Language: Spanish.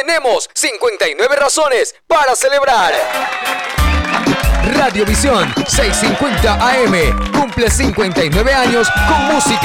tenemos 59 razones para celebrar. Radiovisión 650 AM cumple 59 años con música.